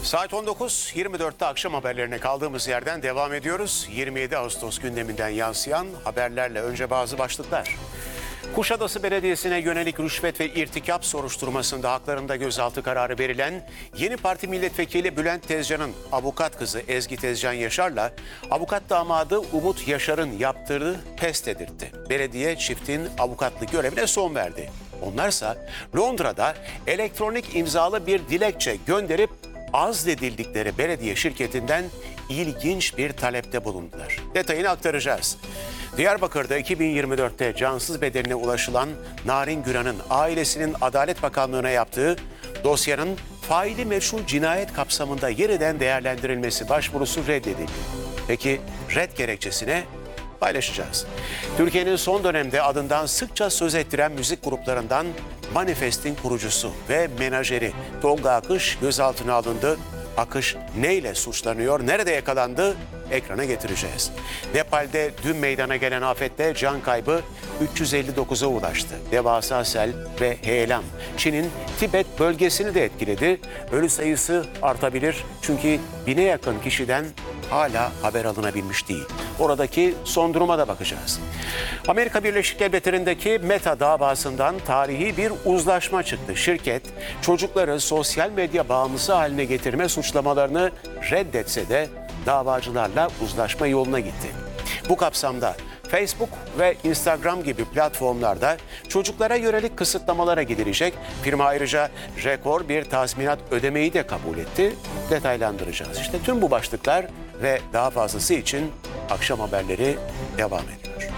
Saat 19.24'te akşam haberlerine kaldığımız yerden devam ediyoruz. 27 Ağustos gündeminden yansıyan haberlerle önce bazı başlıklar. Kuşadası Belediyesi'ne yönelik rüşvet ve irtikap soruşturmasında haklarında gözaltı kararı verilen Yeni Parti Milletvekili Bülent Tezcan'ın avukat kızı Ezgi Tezcan Yaşar'la avukat damadı Umut Yaşar'ın yaptırdığı pes dedirtti. Belediye çiftin avukatlık görevine son verdi. Onlarsa Londra'da elektronik imzalı bir dilekçe gönderip azledildikleri belediye şirketinden ilginç bir talepte bulundular. Detayını aktaracağız. Diyarbakır'da 2024'te cansız bedenine ulaşılan Narin Güran'ın ailesinin Adalet Bakanlığı'na yaptığı dosyanın faili meçhul cinayet kapsamında yeniden değerlendirilmesi başvurusu reddedildi. Peki red gerekçesine paylaşacağız. Türkiye'nin son dönemde adından sıkça söz ettiren müzik gruplarından Manifest'in kurucusu ve menajeri Tolga Akış gözaltına alındı. Akış neyle suçlanıyor, nerede yakalandı? Ekrana getireceğiz. Nepal'de dün meydana gelen afette can kaybı 359'a ulaştı. Devasa sel ve heyelan Çin'in Tibet bölgesini de etkiledi. Ölü sayısı artabilir çünkü 1000'e yakın kişiden hala haber alınabilmiş değil. Oradaki son duruma da bakacağız. Amerika Birleşik Devletleri'ndeki Meta davasından tarihi bir uzlaşma çıktı. Şirket çocukları sosyal medya bağımlısı haline getirme suçlamalarını reddetse de davacılarla uzlaşma yoluna gitti. Bu kapsamda Facebook ve Instagram gibi platformlarda çocuklara yönelik kısıtlamalara gidilecek. Firma ayrıca rekor bir tazminat ödemeyi de kabul etti. Detaylandıracağız. İşte tüm bu başlıklar ve daha fazlası için akşam haberleri devam ediyor.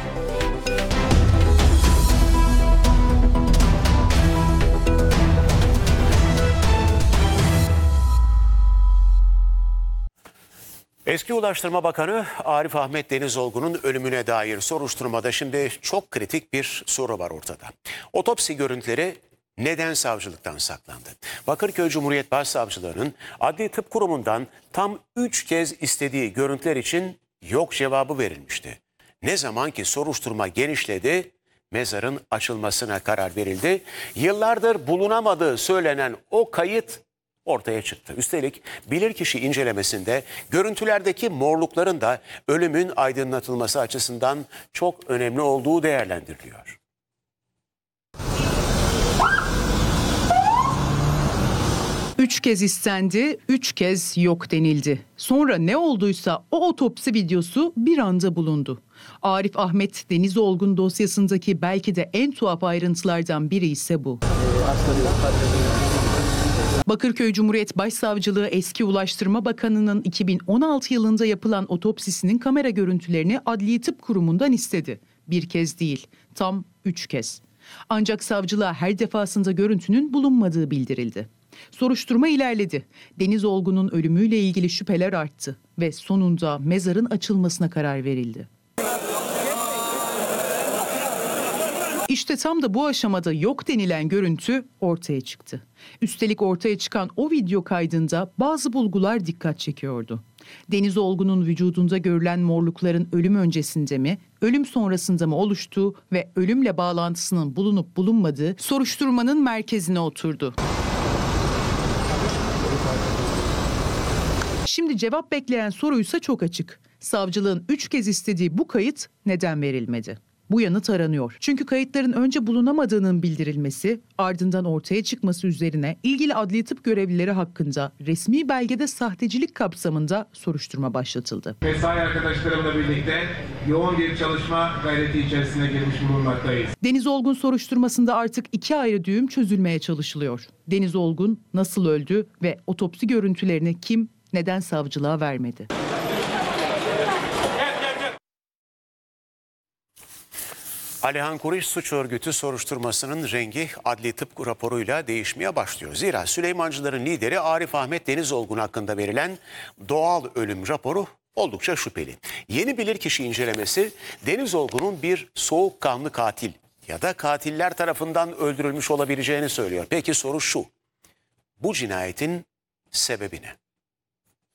Eski Ulaştırma Bakanı Arif Ahmet Denizolgun'un ölümüne dair soruşturmada şimdi çok kritik bir soru var ortada. Otopsi görüntüleri neden savcılıktan saklandı? Bakırköy Cumhuriyet Başsavcılığı'nın Adli Tıp Kurumu'ndan tam 3 kez istediği görüntüler için yok cevabı verilmişti. Ne zaman ki soruşturma genişledi, mezarın açılmasına karar verildi. Yıllardır bulunamadığı söylenen o kayıt ortaya çıktı. Üstelik bilirkişi incelemesinde görüntülerdeki morlukların da ölümün aydınlatılması açısından çok önemli olduğu değerlendiriliyor. Üç kez istendi, 3 kez yok denildi. Sonra ne olduysa o otopsi videosu bir anda bulundu. Arif Ahmet Denizolgun dosyasındaki belki de en tuhaf ayrıntılardan biri ise bu. Bakırköy Cumhuriyet Başsavcılığı eski Ulaştırma Bakanı'nın 2016 yılında yapılan otopsisinin kamera görüntülerini Adli Tıp Kurumu'ndan istedi. Bir kez değil, tam 3 kez. Ancak savcılığa her defasında görüntünün bulunmadığı bildirildi. Soruşturma ilerledi. Denizolgun'un ölümüyle ilgili şüpheler arttı ve sonunda mezarın açılmasına karar verildi. İşte tam da bu aşamada yok denilen görüntü ortaya çıktı. Üstelik ortaya çıkan o video kaydında bazı bulgular dikkat çekiyordu. Denizolgun'un vücudunda görülen morlukların ölüm öncesinde mi, ölüm sonrasında mı oluştuğu ve ölümle bağlantısının bulunup bulunmadığı soruşturmanın merkezine oturdu. Şimdi cevap bekleyen soruysa çok açık. Savcılığın 3 kez istediği bu kayıt neden verilmedi? Bu yanıt aranıyor. Çünkü kayıtların önce bulunamadığının bildirilmesi, ardından ortaya çıkması üzerine ilgili adli tıp görevlileri hakkında resmi belgede sahtecilik kapsamında soruşturma başlatıldı. Mesai arkadaşlarımla birlikte yoğun bir çalışma gayreti içerisine girmiş bulunmaktayız. Denizolgun soruşturmasında artık 2 ayrı düğüm çözülmeye çalışılıyor. Denizolgun nasıl öldü ve otopsi görüntülerini kim, neden savcılığa vermedi? Alihan Kuriş Suç Örgütü soruşturmasının rengi adli tıp raporuyla değişmeye başlıyor. Zira Süleymancıların lideri Arif Ahmet Denizolgun hakkında verilen doğal ölüm raporu oldukça şüpheli. Yeni bilirkişi incelemesi Denizolgun'un bir soğukkanlı katil ya da katiller tarafından öldürülmüş olabileceğini söylüyor. Peki soru şu: bu cinayetin sebebi ne?